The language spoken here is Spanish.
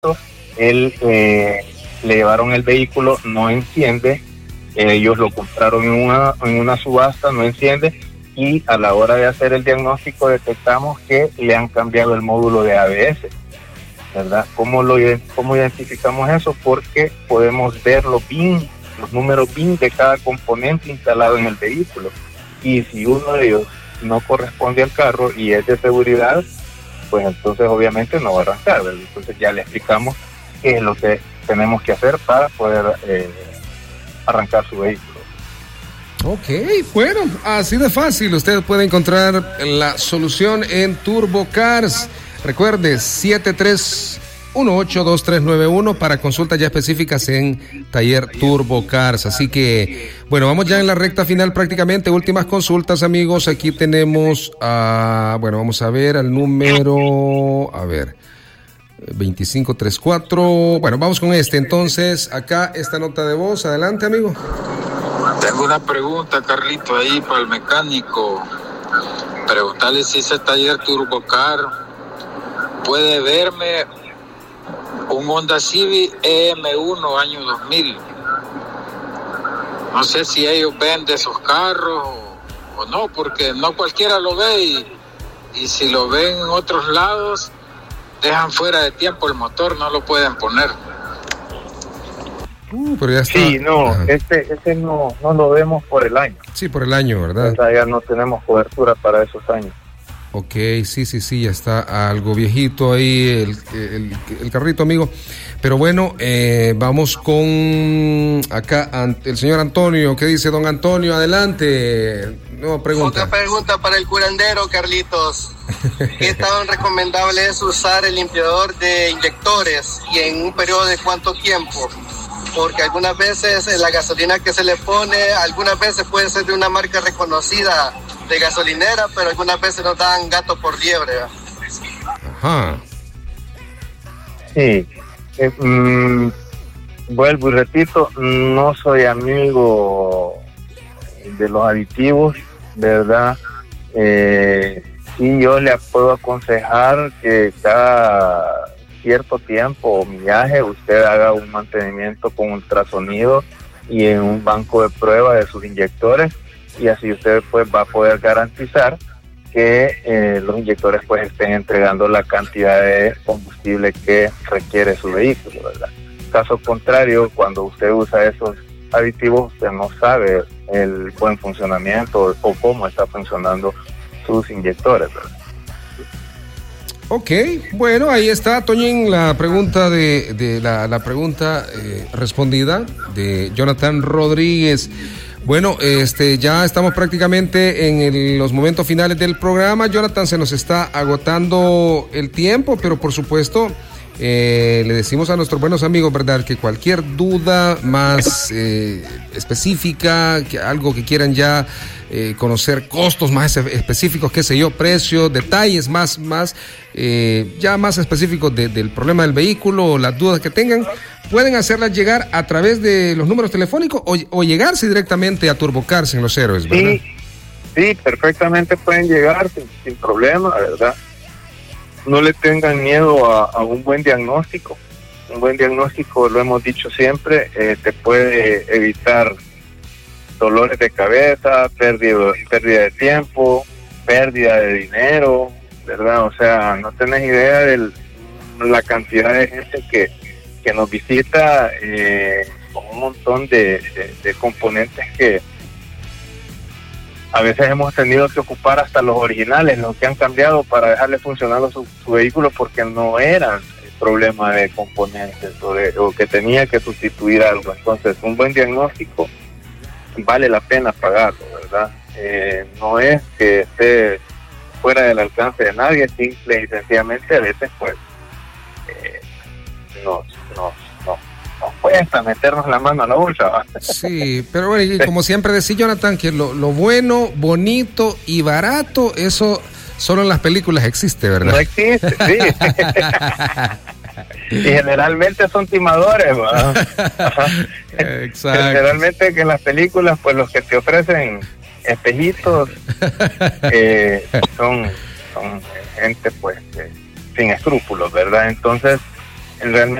él le llevaron el vehículo, no enciende, ellos lo compraron en una subasta, no enciende, y a la hora de hacer el diagnóstico detectamos que le han cambiado el módulo de ABS, ¿verdad? ¿Cómo identificamos eso? Porque podemos ver los números BIN de cada componente instalado en el vehículo, y si uno de ellos no corresponde al carro y es de seguridad, pues entonces obviamente no va a arrancar, ¿verdad? Entonces ya le explicamos qué es lo que tenemos que hacer para poder arrancar su vehículo. Ok, bueno, así de fácil. Usted puede encontrar la solución en Turbo Cars. Recuerde, 73182391 para consultas ya específicas en Taller Turbo Cars. Así que, bueno, vamos ya en la recta final prácticamente. Últimas consultas, amigos. Aquí tenemos, bueno, vamos a ver al número, 2534. Bueno, vamos con este. Entonces, acá esta nota de voz. Adelante, amigo. Tengo una pregunta, Carlito, ahí para el mecánico. Preguntarle si ese Taller Turbo Car puede verme un Honda Civic EM1 año 2000. No sé si ellos venden esos carros o no, porque no cualquiera lo ve y si lo ven en otros lados dejan fuera de tiempo el motor, no lo pueden poner. Pero ya está. Sí, no, este no lo vemos por el año. Sí, por el año, ¿verdad? O sea, ya no tenemos cobertura para esos años. Ok, sí, ya está algo viejito ahí el carrito, amigo. Pero bueno, vamos con acá el señor Antonio. ¿Qué dice don Antonio? Adelante. No, pregunta. Otra pregunta para el curandero, Carlitos. ¿Qué tan recomendable es usar el limpiador de inyectores y en un periodo de cuánto tiempo? Porque algunas veces la gasolina que se le pone, algunas veces puede ser de una marca reconocida de gasolinera, pero algunas veces nos dan gato por liebre. Ajá. Sí. Vuelvo y repito, no soy amigo de los aditivos, ¿verdad? Sí, yo le puedo aconsejar que cada cierto tiempo o millaje usted haga un mantenimiento con ultrasonido y en un banco de prueba de sus inyectores, y así usted pues va a poder garantizar que los inyectores pues estén entregando la cantidad de combustible que requiere su vehículo, ¿verdad? Caso contrario, cuando usted usa esos aditivos, usted no sabe el buen funcionamiento o cómo está funcionando sus inyectores, ¿verdad? Ok, bueno, ahí está, Toñín, la pregunta la pregunta respondida de Jonathan Rodríguez. Bueno, ya estamos prácticamente en los momentos finales del programa. Jonathan, se nos está agotando el tiempo, pero por supuesto le decimos a nuestros buenos amigos, ¿verdad?, que cualquier duda más específica, algo que quieran ya conocer, costos más específicos, qué sé yo, precios, detalles más ya más específicos del problema del vehículo, las dudas que tengan, pueden hacerlas llegar a través de los números telefónicos o llegarse directamente a Turbo Cars en Los Héroes, ¿verdad? Sí, perfectamente pueden llegar sin problema, ¿verdad? No le tengan miedo a un buen diagnóstico. Un buen diagnóstico, lo hemos dicho siempre, te puede evitar dolores de cabeza, pérdida de tiempo, pérdida de dinero, ¿verdad? O sea, no tenés idea de la cantidad de gente que nos visita con un montón de componentes que a veces hemos tenido que ocupar hasta los originales, los que han cambiado para dejarle funcionando su vehículo porque no eran problema de componentes o que tenía que sustituir algo. Entonces, un buen diagnóstico vale la pena pagarlo, ¿verdad? No es que esté fuera del alcance de nadie, simple y sencillamente a veces pues nos cuesta meternos la mano a la bolsa, ¿va? Sí, pero bueno, y como siempre decía Jonathan, que lo bueno, bonito y barato, eso solo en las películas existe, ¿verdad? No existe, sí. Y generalmente son timadores, ¿verdad? Exacto. Generalmente que en las películas, pues los que te ofrecen espejitos son gente pues sin escrúpulos, ¿verdad? Entonces realmente